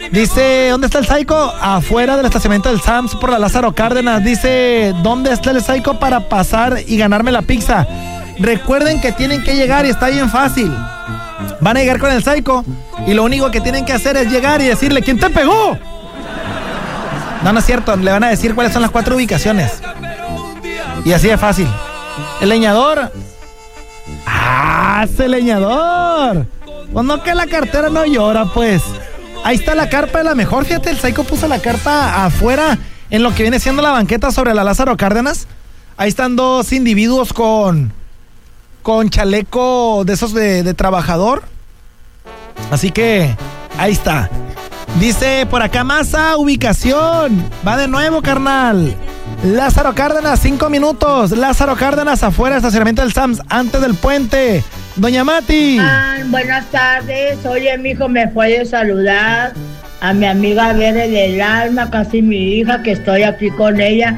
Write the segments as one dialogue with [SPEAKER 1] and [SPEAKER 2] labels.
[SPEAKER 1] Dice, ¿dónde está el Psycho? Afuera del estacionamiento del Sam's por la Lázaro Cárdenas. Dice, ¿dónde está el Psycho para pasar y ganarme la pizza? Recuerden que tienen que llegar y está bien fácil. Van a llegar con el Psycho y lo único que tienen que hacer es llegar y decirle, ¿quién te pegó? No es cierto, le van a decir cuáles son las 4 ubicaciones. Y así de fácil. El leñador. ¡Ah, ese leñador! Pues no, que la cartera no llora, pues. Ahí está la carpa de la mejor. Fíjate, el Psycho puso la carpa afuera en lo que viene siendo la banqueta sobre la Lázaro Cárdenas. Ahí están 2 individuos con chaleco de esos de trabajador. Así que ahí está. Dice por acá, Masa, ubicación. Va de nuevo, carnal. Lázaro Cárdenas, 5 minutos. Lázaro Cárdenas, afuera, estacionamiento del Sams, antes del puente. Doña Mati.
[SPEAKER 2] Buenas tardes. Oye, mijo, ¿me puedes saludar a mi amiga Bere del alma, casi mi hija, que estoy aquí con ella?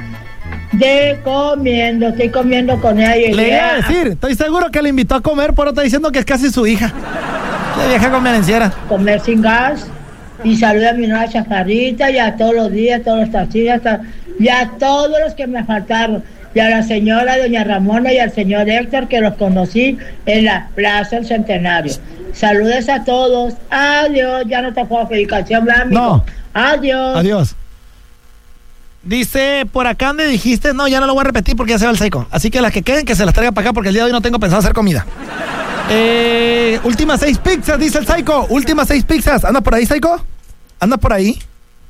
[SPEAKER 2] Estoy comiendo con ella. Y
[SPEAKER 1] le iba a decir, estoy seguro que le invitó a comer, pero está diciendo que es casi su hija. La vieja convenenciera.
[SPEAKER 2] Comer sin gas. Y saluda a mi nueva chaparrita y a todos los días, todos los taxistas, y a todos los que me faltaron. Y a la señora doña Ramona y al señor Héctor, que los conocí en la Plaza del Centenario. Saludes a todos. Adiós. Ya no te puedo pedir canción, ¿verdad, amigo?
[SPEAKER 1] No.
[SPEAKER 2] Adiós.
[SPEAKER 1] Adiós. Dice, por acá donde dijiste, no, ya no lo voy a repetir porque ya se va el Psycho. Así que las que queden, que se las traiga para acá porque el día de hoy no tengo pensado hacer comida. Últimas 6 pizzas, dice el Psycho. Últimas 6 pizzas. ¿Anda por ahí, Psycho? ¿Anda por ahí?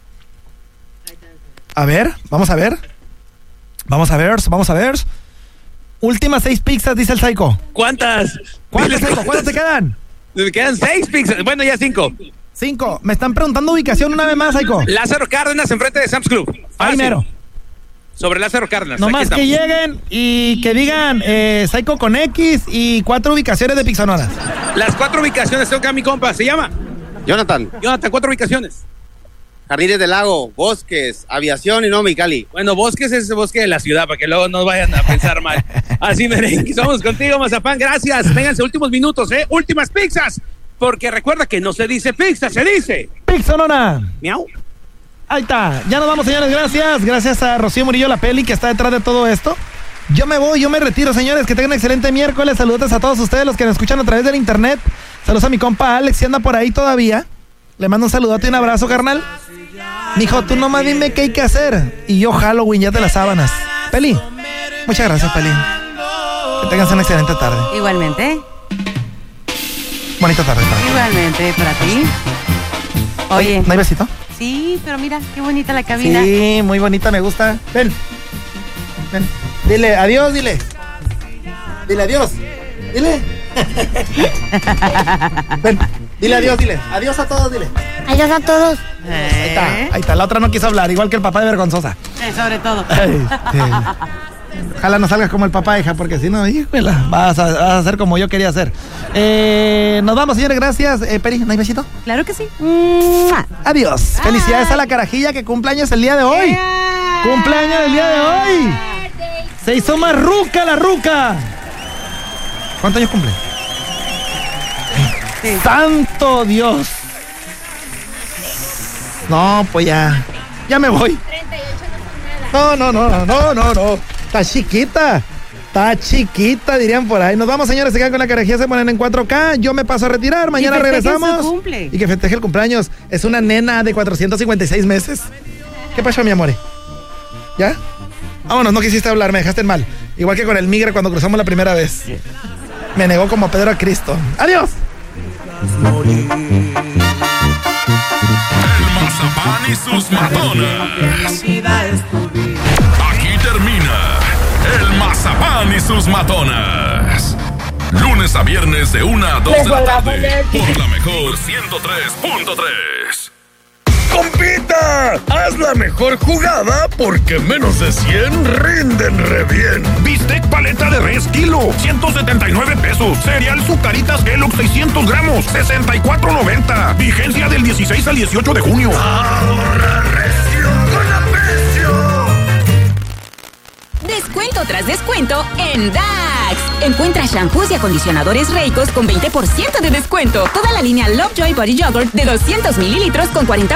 [SPEAKER 1] A ver, vamos a ver. Vamos a ver. Últimas 6 pizzas, dice el Psycho.
[SPEAKER 3] ¿Cuántas?
[SPEAKER 1] ¿Cuántas, Psycho? ¿Cuántas te quedan?
[SPEAKER 3] Me quedan 6 pizzas. Bueno, ya 5.
[SPEAKER 1] 5. Me están preguntando ubicación una vez más, Psycho.
[SPEAKER 3] Lázaro Cárdenas, enfrente de Sam's Club.
[SPEAKER 1] Ahí mero.
[SPEAKER 3] Sobre Lázaro Cárdenas.
[SPEAKER 1] Nomás que lleguen y que digan Psycho con X y 4 ubicaciones de pizzononas.
[SPEAKER 3] Las 4 ubicaciones, tengo acá a mi compa. ¿Se llama?
[SPEAKER 4] Jonathan,
[SPEAKER 3] 4 ubicaciones.
[SPEAKER 4] Jardines del Lago, Bosques, Aviación y Mexicali.
[SPEAKER 3] Bueno, Bosques es el bosque de la ciudad, para que luego no vayan a pensar mal. Así, merengue, vamos contigo, Mazapán, gracias. Vénganse, últimos minutos, últimas pizzas. Porque recuerda que no se dice pizza, se dice
[SPEAKER 1] pizzonona.
[SPEAKER 3] Miau.
[SPEAKER 1] Ahí está, ya nos vamos, señores, gracias. Gracias a Rocío Murillo, la peli, que está detrás de todo esto. Yo me voy, yo me retiro, señores. Que tengan un excelente miércoles. Saludos a todos ustedes, los que nos escuchan a través del internet. Saludos a mi compa Alex, si anda por ahí todavía. Le mando un saludote y un abrazo, carnal. Mijo, tú nomás dime qué hay que hacer y yo Halloween ya te las sábanas. Peli, muchas gracias, Peli. Que tengas una excelente tarde.
[SPEAKER 5] Igualmente.
[SPEAKER 1] Bonita tarde para ti.
[SPEAKER 5] Igualmente para ti. Oye,
[SPEAKER 1] ¿no hay besito?
[SPEAKER 5] Sí, pero mira, qué bonita la cabina.
[SPEAKER 1] Sí, muy bonita, me gusta. Ven. Dile adiós, dile. Dile adiós. Dile. Ven, dile adiós, dile. Adiós a todos, dile.
[SPEAKER 6] Adiós a todos.
[SPEAKER 1] Ahí está. La otra no quiso hablar, igual que el papá de Vergonzosa.
[SPEAKER 5] Sobre todo.
[SPEAKER 1] Sí. Ojalá no salgas como el papá, hija, porque si no, híjole, vas a hacer como yo quería hacer. Nos vamos, señores, gracias. Peri, ¿no hay besito?
[SPEAKER 5] Claro que sí.
[SPEAKER 1] Adiós. Bye. Felicidades a la carajilla que cumpleaños el día de hoy. Cumpleaños el día de hoy. Se hizo más ruca la ruca. ¿Cuántos años cumple? Sí. ¡Santo Dios! No, pues ya me voy. 38 no. Está chiquita, dirían por ahí. Nos vamos, señores, se quedan con la carajilla, se ponen en 4K. Yo me paso a retirar, mañana regresamos. Y que festeje el cumpleaños. Es una nena de 456 meses. ¿Qué pasó, mi amor? ¿Ya? Vámonos, no quisiste hablar, me dejaste en mal. Igual que con el migre cuando cruzamos la primera vez. Me negó como Pedro a Cristo. ¡Adiós!
[SPEAKER 7] El Mazapán y sus matonas. Aquí termina el Mazapán y sus matonas. Lunes a viernes de 1 a 2 de la tarde. Por la mejor 103.3.
[SPEAKER 8] ¡Compita! Haz la mejor jugada porque menos de 100 rinden re bien.
[SPEAKER 7] Bistec paleta de res kilo, 179 pesos. Cereal Zucaritas Kellogg 600 gramos, 64.90. Vigencia del 16 al 18 de junio.
[SPEAKER 8] Ahorra recio con aprecio.
[SPEAKER 9] Descuento tras descuento en Dax. Encuentra shampoos y acondicionadores Reicos con 20% de descuento. Toda la línea Lovejoy Body Yogurt de 200 mililitros con 40